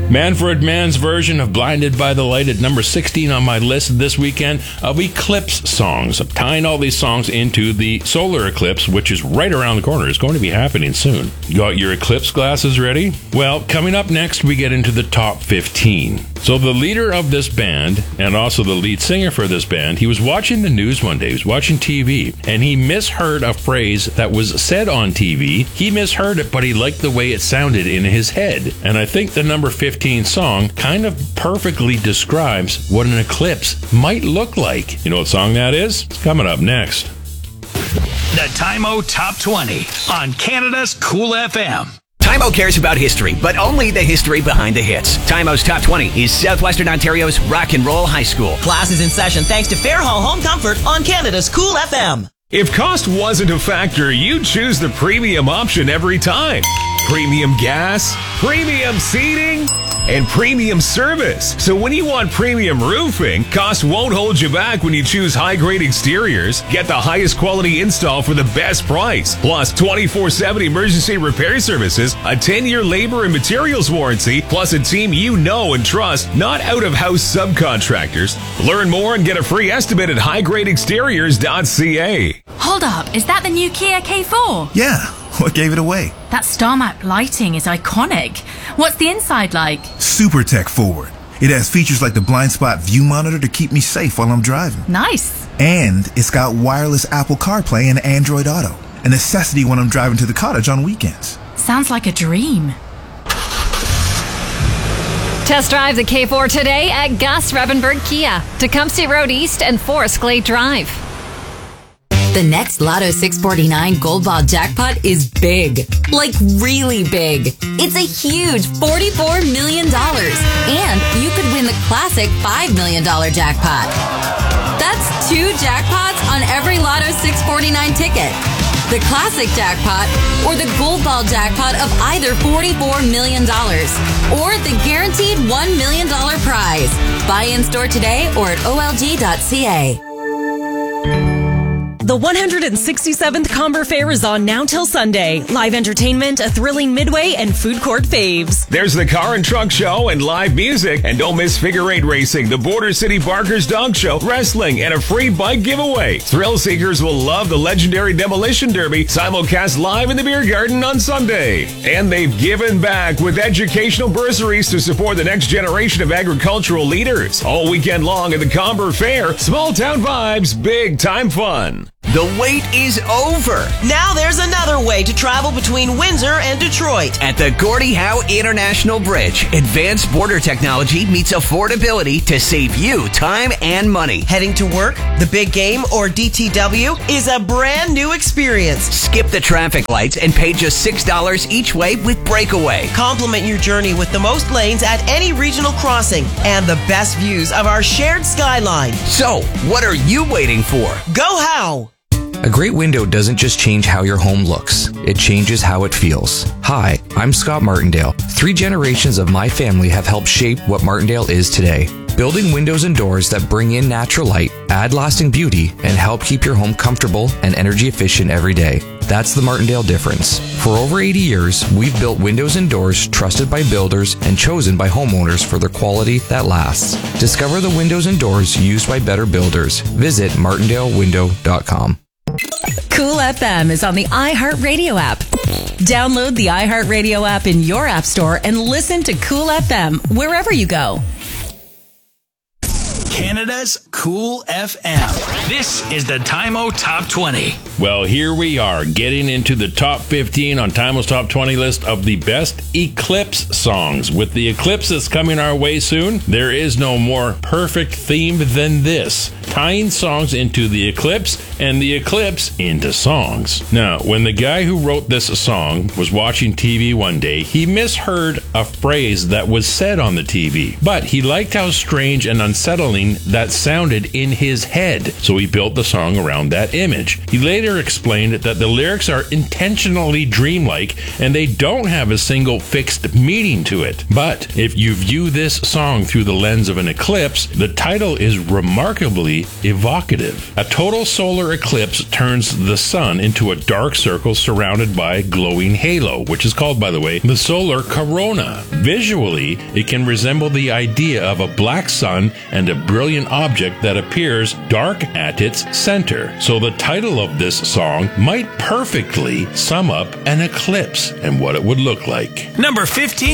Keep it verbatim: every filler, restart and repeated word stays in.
Manfred Mann's version of Blinded by the Light at number sixteen on my list this weekend of eclipse songs. I'm tying all these songs into the solar eclipse, which is right around the corner. It's going to be happening soon. Got your eclipse glasses ready? Well, coming up next, we get into the top fifteen. So the leader of this band, and also the lead singer for this band, he was watching the news one day. He was watching T V, and he misheard a phrase that was said on T V. He misheard it, but he liked the way it sounded in his head. And I think the number fifteen song kind of perfectly describes what an eclipse might look like. You know what song that is? It's coming up next. The Time-O Top twenty on Canada's Cool F M. Time-O cares about history, but only the history behind the hits. Time-O's Top twenty is Southwestern Ontario's Rock and Roll High School. Class is in session thanks to Fairhall Home Comfort on Canada's Cool F M. If cost wasn't a factor, you'd choose the premium option every time. Premium gas, premium seating, and premium service. So when you want premium roofing, cost won't hold you back when you choose high-grade exteriors. Get the highest quality install for the best price. Plus twenty-four seven emergency repair services, a ten-year labor and materials warranty, plus a team you know and trust, not out-of-house subcontractors. Learn more and get a free estimate at high grade exteriors dot c a. Hold up, is that the new Kia K four? Yeah, what gave it away? That star map lighting is iconic. What's the inside like? Super tech forward. It has features like the blind spot view monitor to keep me safe while I'm driving. Nice. And it's got wireless Apple CarPlay and Android Auto, a necessity when I'm driving to the cottage on weekends. Sounds like a dream. Test drive the K four today at Gus Revenberg Kia, Tecumseh Road East and Forest Glade Drive. The next Lotto six forty-nine Gold Ball jackpot is big. Like really big. It's a huge forty-four million dollars. And you could win the classic five million dollars jackpot. That's two jackpots on every Lotto six forty-nine ticket. The classic jackpot or the Gold Ball jackpot of either forty-four million dollars or the guaranteed one million dollars prize. Buy in store today or at O L G dot C A. The one hundred sixty-seventh Comber Fair is on now till Sunday. Live entertainment, a thrilling midway, and food court faves. There's the car and truck show and live music. And don't miss figure eight racing, the Border City Barkers Dog Show, wrestling, and a free bike giveaway. Thrill seekers will love the legendary Demolition Derby, simulcast live in the beer garden on Sunday. And they've given back with educational bursaries to support the next generation of agricultural leaders. All weekend long at the Comber Fair, small town vibes, big time fun. The wait is over. Now there's another way to travel between Windsor and Detroit. At the Gordie Howe International Bridge, advanced border technology meets affordability to save you time and money. Heading to work, the big game, or D T W is a brand new experience. Skip the traffic lights and pay just six dollars each way with Breakaway. Complement your journey with the most lanes at any regional crossing and the best views of our shared skyline. So, what are you waiting for? Go Howe! A great window doesn't just change how your home looks, it changes how it feels. Hi, I'm Scott Martindale. Three generations of my family have helped shape what Martindale is today. Building windows and doors that bring in natural light, add lasting beauty, and help keep your home comfortable and energy efficient every day. That's the Martindale difference. For over eighty years, we've built windows and doors trusted by builders and chosen by homeowners for their quality that lasts. Discover the windows and doors used by better builders. Visit martindale window dot com. Cool F M is on the iHeartRadio app. Download the iHeartRadio app in your app store and listen to Cool F M wherever you go. Canada's Cool F M. This is the Time-O Top twenty. Well, here we are, getting into the top fifteen on Time-O's Top twenty list of the best eclipse songs. With the eclipse that's coming our way soon, there is no more perfect theme than this. Tying songs into the eclipse and the eclipse into songs. Now, when the guy who wrote this song was watching T V one day, he misheard a phrase that was said on the T V. But he liked how strange and unsettling scene that sounded in his head, so he built the song around that image. He later explained that the lyrics are intentionally dreamlike and they don't have a single fixed meaning to it. But if you view this song through the lens of an eclipse, the title is remarkably evocative. A total solar eclipse turns the sun into a dark circle surrounded by a glowing halo, which is called, by the way, the solar corona. Visually, it can resemble the idea of a black sun and a brilliant object that appears dark at its center. So the title of this song might perfectly sum up an eclipse and what it would look like. Number fifteen.